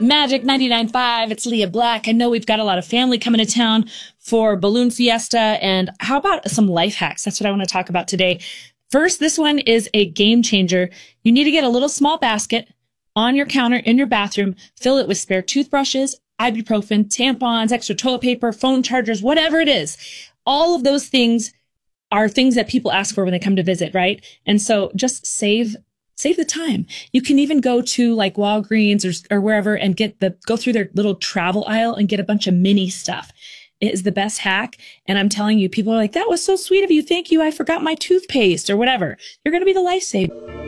Magic 99.5. It's Leah Black. I know we've got a lot of family coming to town for Balloon Fiesta. And how about some life hacks? That's what I want to talk about today. First, this one is a game changer. You need to get a little small basket on your counter in your bathroom, fill it with spare toothbrushes, ibuprofen, tampons, extra toilet paper, phone chargers, whatever it is. All of those things are things that people ask for when they come to visit, right? And so just save the time. You can even go to like Walgreens or wherever and go through their little travel aisle and get a bunch of mini stuff. It is the best hack. And I'm telling you, people are like, that was so sweet of you. Thank you. I forgot my toothpaste or whatever. You're going to be the lifesaver.